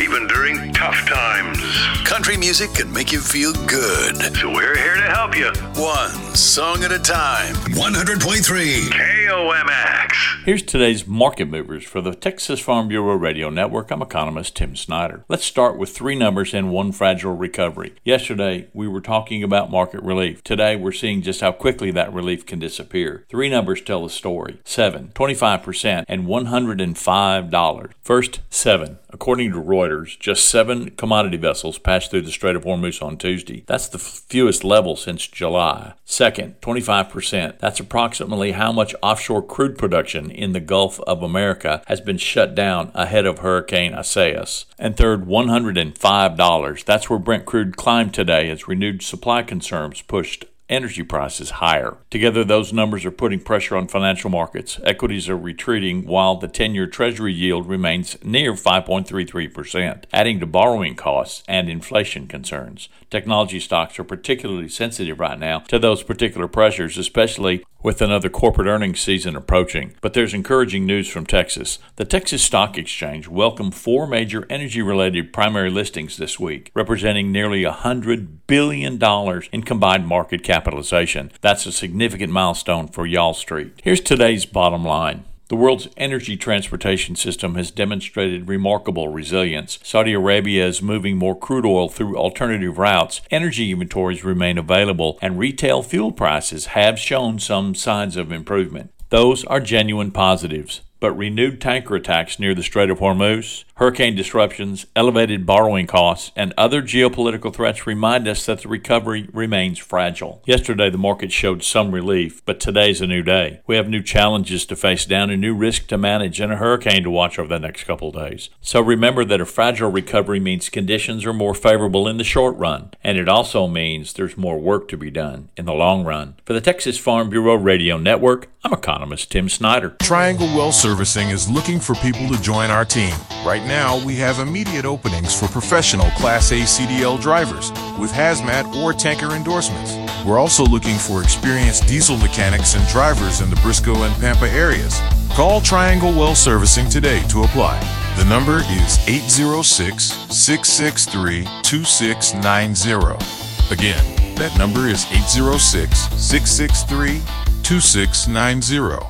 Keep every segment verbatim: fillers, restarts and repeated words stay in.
even during tough times. Country music can make you feel good. So we're here to help you. One song at a time. one hundred point three K O M X. Here's today's market movers for the Texas Farm Bureau Radio Network. I'm economist Tim Snyder. Let's start with three numbers and one fragile recovery. Yesterday, we were talking about market relief. Today, we're seeing just how quickly that relief can disappear. Three numbers tell the story. seven, twenty-five percent, and one hundred five dollars. First, seven. According to Reuters, just seven commodity vessels passed through the Strait of Hormuz on Tuesday. That's the fewest level since July. Second, twenty-five percent. That's approximately how much offshore crude production in the Gulf of America has been shut down ahead of Hurricane Isaias. And third, one hundred five dollars. That's where Brent crude climbed today as renewed supply concerns pushed energy prices higher. Together, those numbers are putting pressure on financial markets. Equities are retreating while the ten-year Treasury yield remains near five point three three percent, adding to borrowing costs and inflation concerns. Technology stocks are particularly sensitive right now to those particular pressures, especially with another corporate earnings season approaching. But there's encouraging news from Texas. The Texas Stock Exchange welcomed four major energy-related primary listings this week, representing nearly one hundred billion dollars in combined market capitalization. That's a significant milestone for Wall Street. Here's today's bottom line. The world's energy transportation system has demonstrated remarkable resilience. Saudi Arabia is moving more crude oil through alternative routes. Energy inventories remain available, and retail fuel prices have shown some signs of improvement. Those are genuine positives. But renewed tanker attacks near the Strait of Hormuz, hurricane disruptions, elevated borrowing costs, and other geopolitical threats remind us that the recovery remains fragile. Yesterday, the market showed some relief, but today's a new day. We have new challenges to face down, a new risk to manage, and a hurricane to watch over the next couple of days. So remember that a fragile recovery means conditions are more favorable in the short run, and it also means there's more work to be done in the long run. For the Texas Farm Bureau Radio Network, I'm economist Tim Snyder. Triangle Well Servicing is looking for people to join our team. Right now, we have immediate openings for professional Class A C D L drivers with hazmat or tanker endorsements. We're also looking for experienced diesel mechanics and drivers in the Briscoe and Pampa areas. Call Triangle Well Servicing today to apply. The number is eight zero six, six six three, two six nine zero. Again, that number is eight zero six, six six three, two six nine zero.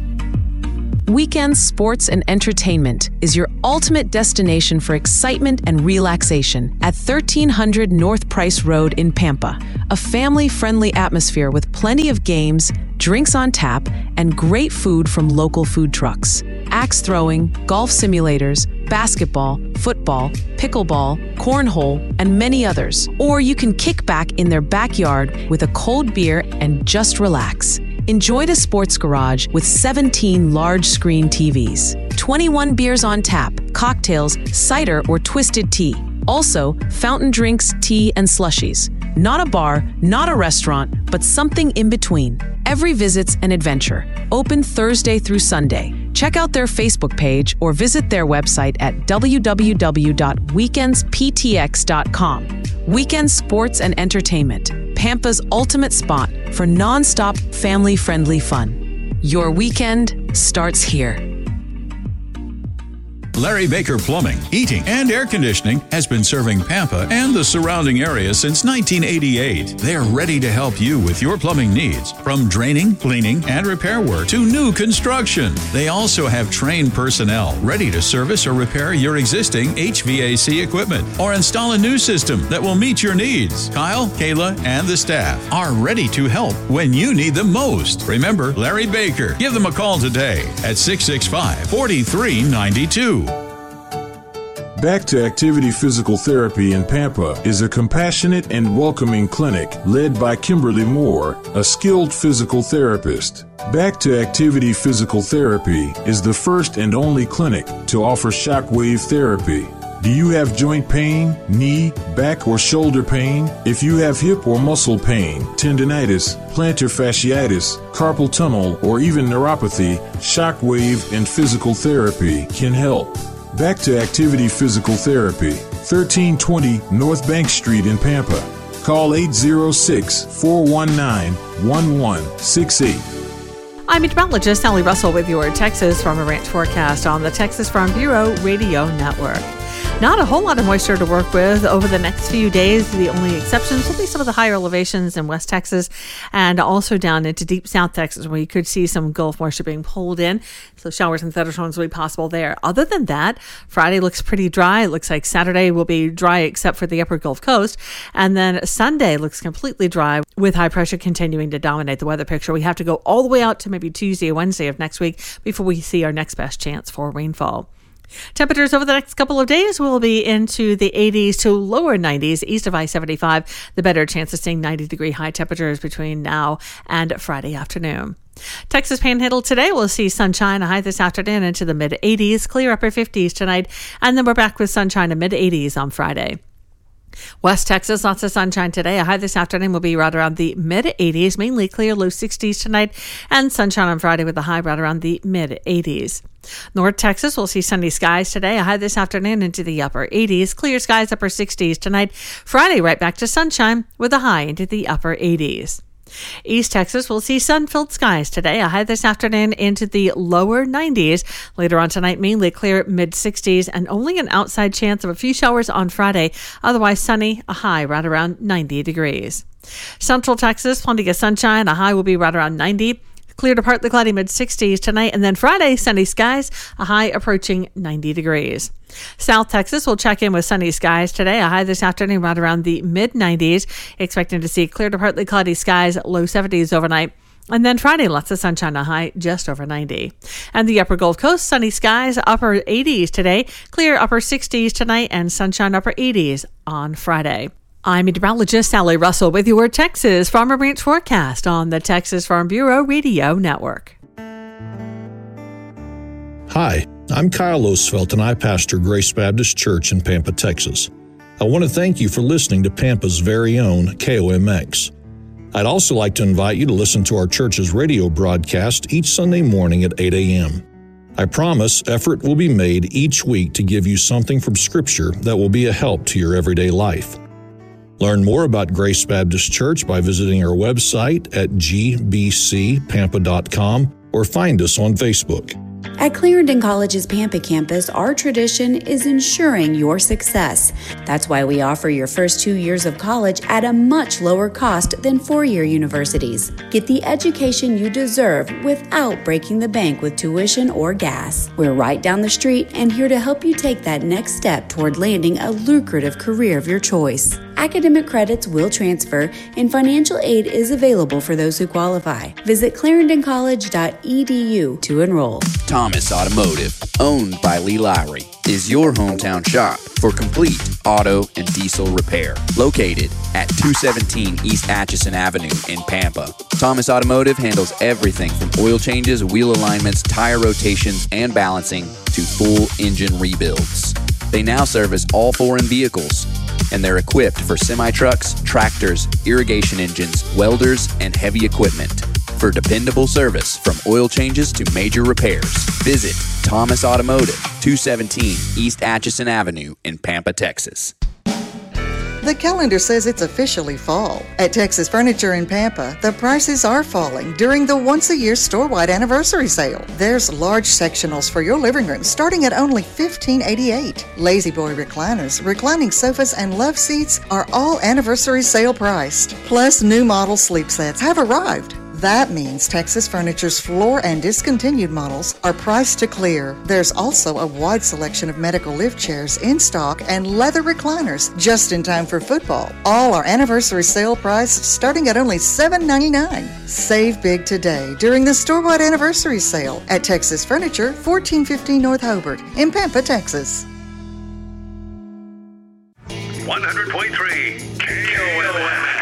Weekend Sports and Entertainment is your ultimate destination for excitement and relaxation at thirteen hundred North Price Road in Pampa. A family-friendly atmosphere with plenty of games, drinks on tap, and great food from local food trucks. Axe throwing, golf simulators, basketball, football, pickleball, cornhole, and many others. Or you can kick back in their backyard with a cold beer and just relax. Enjoy the Sports Garage with seventeen large-screen T Vs, twenty-one beers on tap, cocktails, cider, or twisted tea. Also, fountain drinks, tea, and slushies. Not a bar, not a restaurant, but something in between. Every visit's an adventure. Open Thursday through Sunday. Check out their Facebook page or visit their website at w w w dot weekends p t x dot com. Weekend Sports and Entertainment, Pampa's ultimate spot for non-stop family-friendly fun. Your weekend starts here. Larry Baker Plumbing, Heating, and Air Conditioning has been serving Pampa and the surrounding area since nineteen eighty-eight. They're ready to help you with your plumbing needs, from draining, cleaning, and repair work to new construction. They also have trained personnel ready to service or repair your existing H V A C equipment or install a new system that will meet your needs. Kyle, Kayla, and the staff are ready to help when you need them most. Remember Larry Baker. Give them a call today at six six five, four three nine two. Back to Activity Physical Therapy in Pampa is a compassionate and welcoming clinic led by Kimberly Moore, a skilled physical therapist. Back to Activity Physical Therapy is the first and only clinic to offer shockwave therapy. Do you have joint pain, knee, back, or shoulder pain? If you have hip or muscle pain, tendinitis, plantar fasciitis, carpal tunnel, or even neuropathy, shockwave and physical therapy can help. Back to Activity Physical Therapy, thirteen twenty North Bank Street in Pampa. Call eight zero six, four one nine, one one six eight. I'm meteorologist Sally Russell with your Texas Farm and Ranch forecast on the Texas Farm Bureau Radio Network. Not a whole lot of moisture to work with over the next few days. The only exceptions will be some of the higher elevations in West Texas and also down into deep South Texas, where you could see some Gulf moisture being pulled in. So showers and thunderstorms will be possible there. Other than that, Friday looks pretty dry. It looks like Saturday will be dry except for the upper Gulf Coast. And then Sunday looks completely dry with high pressure continuing to dominate the weather picture. We have to go all the way out to maybe Tuesday or Wednesday of next week before we see our next best chance for rainfall. Temperatures over the next couple of days will be into the eighties to lower nineties east of I seventy-five. The better chance of seeing ninety degree high temperatures between now and Friday afternoon. Texas Panhandle today will see sunshine, a high this afternoon into the mid eighties, clear upper fifties tonight, and then we're back with sunshine in mid eighties on Friday. West Texas, lots of sunshine today. A high this afternoon will be right around the mid eighties, mainly clear, low sixties tonight, and sunshine on Friday with a high right around the mid eighties. North Texas will see sunny skies today. A high this afternoon into the upper eighties, clear skies, upper sixties tonight. Friday, right back to sunshine with a high into the upper eighties. East Texas will see sun-filled skies today. A high this afternoon into the lower nineties. Later on tonight, mainly clear, mid-sixties, and only an outside chance of a few showers on Friday. Otherwise sunny, a high right around ninety degrees. Central Texas, plenty of sunshine. A high will be right around ninety. Clear to partly cloudy mid-sixties tonight, and then Friday, sunny skies, a high approaching ninety degrees. South Texas will check in with sunny skies today, a high this afternoon right around the mid-nineties. Expecting to see clear to partly cloudy skies, low seventies overnight. And then Friday, lots of sunshine, a high just over ninety. And the upper Gulf Coast, sunny skies, upper eighties today, clear upper sixties tonight, and sunshine upper eighties on Friday. I'm meteorologist Sally Russell with your Texas Farm and Ranch forecast on the Texas Farm Bureau Radio Network. Hi, I'm Kyle Osfelt and I pastor Grace Baptist Church in Pampa, Texas. I want to thank you for listening to Pampa's very own K O M X. I'd also like to invite you to listen to our church's radio broadcast each Sunday morning at eight a.m. I promise effort will be made each week to give you something from Scripture that will be a help to your everyday life. Learn more about Grace Baptist Church by visiting our website at g b c pampa dot com or find us on Facebook. At Clarendon College's Pampa campus, our tradition is ensuring your success. That's why we offer your first two years of college at a much lower cost than four-year universities. Get the education you deserve without breaking the bank with tuition or gas. We're right down the street and here to help you take that next step toward landing a lucrative career of your choice. Academic credits will transfer, and financial aid is available for those who qualify. Visit clarendon college dot e d u to enroll. Thomas Automotive, owned by Lee Lowry, is your hometown shop for complete auto and diesel repair. Located at two seventeen East Atchison Avenue in Pampa, Thomas Automotive handles everything from oil changes, wheel alignments, tire rotations, and balancing to full engine rebuilds. They now service all foreign vehicles, and they're equipped for semi-trucks, tractors, irrigation engines, welders, and heavy equipment. For dependable service from oil changes to major repairs, visit Thomas Automotive, two seventeen East Atchison Avenue in Pampa, Texas. The calendar says it's officially fall. At Texas Furniture in Pampa, the prices are falling during the once-a-year store-wide anniversary sale. There's large sectionals for your living room starting at only fifteen eighty-eight. Lazy Boy recliners, reclining sofas, and love seats are all anniversary sale priced. Plus, new model sleep sets have arrived. That means Texas Furniture's floor and discontinued models are priced to clear. There's also a wide selection of medical lift chairs in stock and leather recliners just in time for football. All are anniversary sale price starting at only seven ninety-nine. Save big today during the store-wide anniversary sale at Texas Furniture, fourteen fifteen North Hobart in Pampa, Texas. one hundred point three K O M X.